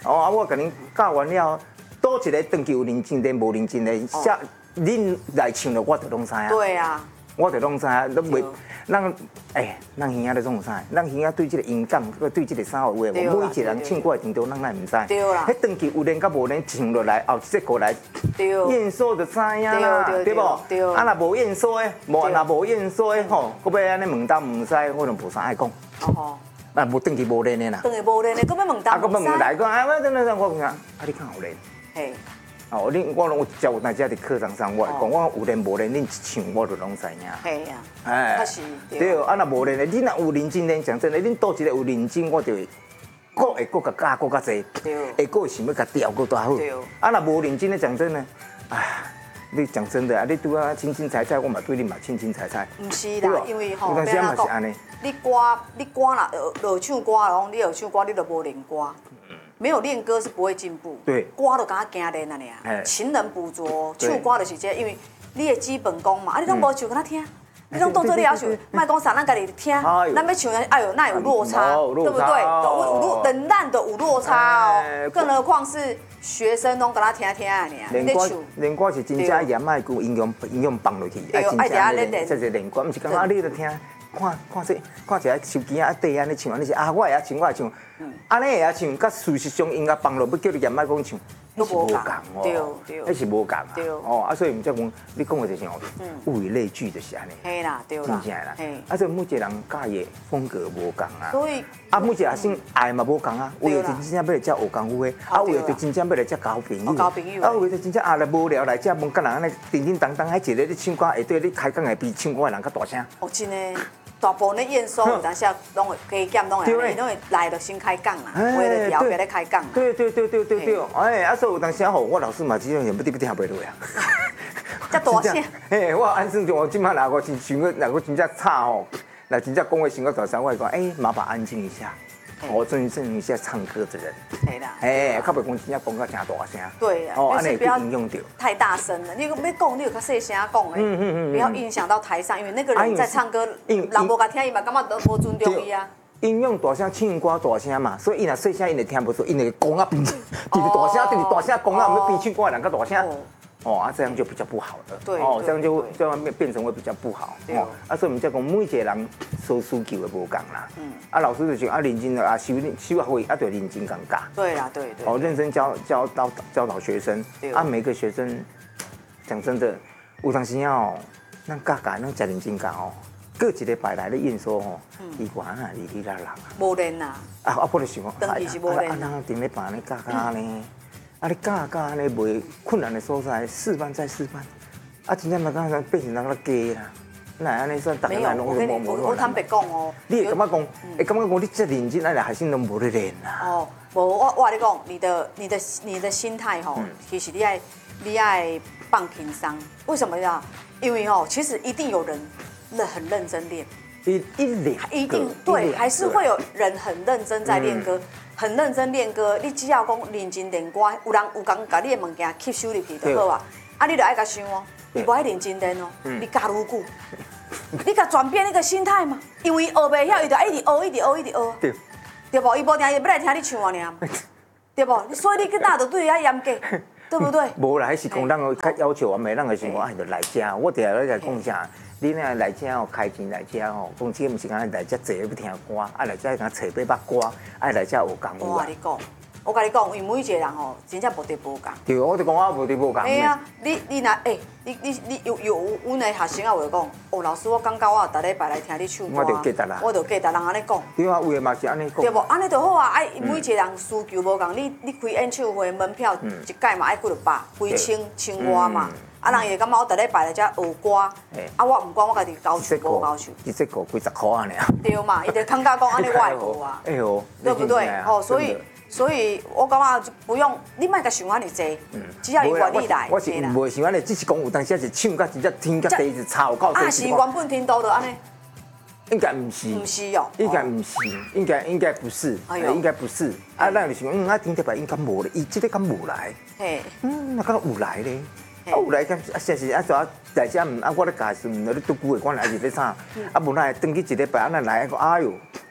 哦，我甲恁教完了，倒一个登记有认真的，无认真的，下恁来唱了，我就拢知影。 对啊， 我就拢知影，都袂，咱咱耳仔咧总有啥？咱耳仔对这个音感，对这个啥有话，每一个人唱歌的程度，咱哪唔知？ 对啦。 迄登记有练甲无练，唱落来后一过来， 对。 验收就知影啦，对不？ 对。 啊，若无验收的，若无验收的吼，搁要安尼问东问西，我就无啥爱讲。哦。啊，无登记无练的啦。 登记无练的，搁要问东问西。 啊，搁要问来讲，我真的我讲，你看有练？嘿。哦，我有教有大家伫课堂上，我讲我有练无练，恁一唱我就拢知影。 系啊，哎，确实对。啊，若无练的，恁若有认真练，讲真的，恁倒一个有认真，我就会搁甲教搁较济，会搁想要甲调搁大好。啊，若无认真的，讲真的，哎，你讲真的啊，你拄啊清清彩彩，我嘛对你嘛清清彩彩。 唔是啦，因为吼， 有当时嘛是安尼。 你歌啦，落唱歌咯，你落唱歌，你就无练歌。没有练歌是不会进步， 对， 歌就敢惊练啊尔，勤能补拙，唱歌就是这，因为你的基本功嘛，啊你拢无唱，敢若听，你拢当作你要唱，莫讲啥，咱家己听，咱要唱，哎呦，那有落差，对不对？人咱都有落差哦，更何况是学生拢敢若听听啊尔， 练歌是真正严爱句音用放落去， 爱真正练， 这是练歌，毋是讲啊你著听。看一下手机啊，底安尼唱，安尼是啊，我会晓唱，我会唱，安尼会晓唱，甲事实上音乐放落，要叫你严爱讲唱，那是无共哦，那是无共啊，哦，啊，所以毋则讲，你讲的就是哦，物以类聚就是安尼， 嘿啦，对啦， 真正啦，啊，所以每一个人教的风格无共啊， 所以啊，每一个学生爱嘛无共啊，有的就真正要来遮学功夫的，啊，有的就真正要来遮交朋友，啊，有的就真正啊来无聊来遮问甲人安尼叮叮当当，还一个你唱歌会对你开讲会比唱歌的人较大声， 哦，真的。大部分咧验收，有当时拢会加减，拢会来就先开讲啦，话就调别咧开讲啦。 对，哎，啊，所以有当时吼，我老师嘛，只种要听袂落啊。 遮大声。 嘿，我安算我今麦若我真想个，若我真正吵吼，若真正讲话伤个大声，我会讲，哎，麻烦安静一下。我尊重一下唱歌的人。 对啦。 哎，较袂讲真正讲到真大声。 对呀。 哦，安尼不要影响到。 太大声了，你要讲，你就较细声讲诶。不要影响到台上，因为那个人在唱歌，人无甲听，伊嘛感觉都无尊重伊啊。 音量大声，唱歌大声嘛，所以伊若细声，伊就听不出，因为讲啊变，就是大声，就是大声讲啊，我们比唱歌的人较大声。哦啊，这样就比较不好了。 对。 哦，这样就变成会比较不好。哦，啊，所以我们在讲每一个人所需求的无共啦。啊，老师就讲啊，认真的啊，收学费啊，就认真讲教。 对啦，对。 哦，认真教导学生。啊，每个学生，讲真的，有当时哦，咱教咱真认真教哦。过一礼拜来咧验收吼，伊管啊，哩啦啦。 无练呐。 啊，我就想讲， 长期是无练。 啊，咱顶咧办咧教呢？啊，你教安尼袂困难的所在，示范再示范。啊，真正嘛讲变成人个假啦。那安尼说，大家来拢我坦白讲哦， 你会感觉讲，你这认真，安尼学生拢无咧练啦。 哦，无我跟你讲，你的心态吼，其实你爱放轻松。为什么呀？因为哦，其实一定有人很认真练。 一定对，还是会有人很认真在练歌。很认真练歌，你只要讲认真练歌，有人有讲把你的物件吸收入去就好啊。啊，你就爱甲想哦，你无爱认真练哦，你教愈久，你甲转变那个心态嘛。因为学袂晓，伊就一直学，一直学，一直学。对。对不？伊无定要来听你唱啊尔。对不？所以你去哪就对伊较严格，对不对？ 无啦，迄是讲咱较要求完美，咱个想讲哎，就来遮。我定来讲啥？你若来遮哦，开钱来遮吼，讲这毋是讲来遮坐要听歌，啊来遮讲找要捌歌，啊来遮有功夫啊。 我甲你讲，因为每一个人吼，真正目的无共。 对，我就讲我目的无共。 哎呀，你若你有阮的学生也会讲，哦，老师，我感觉我逐礼拜来听你唱歌， 我就记得啦， 我就记得人安尼讲。 对啊，有的嘛是安尼讲。 对无？安尼就好啊！哎，每一个人需求无共，你开演唱会门票一届嘛爱几落百，几千外嘛。啊，人会感觉我逐礼拜来遮学歌，啊，我毋管我家己高手无高手， 一节课几十块安尼啊。 对嘛，伊就感觉讲安尼我会学啊， 哎呦， 对不对？哦，所以我感觉就不用，你莫甲想安尼济，只要伊愿意来， 我是袂想安尼，只是讲有当时是唱甲真正听甲第一次吵到。 啊，是原本听到就安尼。 应该不是， 不是哦， 应该不是，应该不是，应该不是。啊，咱就想，啊，听特别应该无咧，伊即个敢无来？嘿，那敢有来咧？啊，有来敢啊，实是啊，就来遮啊，我咧教是毋咧拄久的，我来是咧啥？啊，无奈登记一礼拜，啊，咱来个，哎呦，